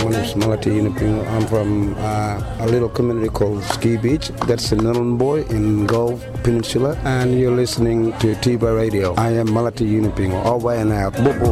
My name is Malati Yunupingo. I'm from a little community called Ski Beach. That's in Nhulunbuy in Gulf Peninsula. And you're listening to Tiba Radio. I am Malati Yunupingo. All by and out.